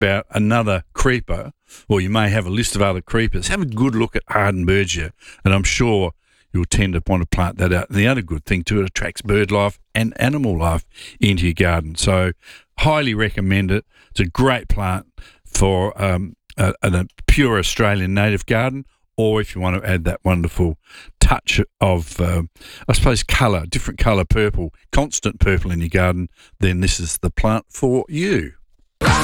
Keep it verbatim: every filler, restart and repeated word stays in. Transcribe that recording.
about another creeper, or you may have a list of other creepers, have a good look at Ardenbergia, and I'm sure you'll tend to want to plant that out. And the other good thing too, it attracts bird life and animal life into your garden. So highly recommend it. It's a great plant for um, a, a pure Australian native garden, or if you want to add that wonderful touch of, uh, I suppose, colour, different colour purple, constant purple in your garden, then this is the plant for you.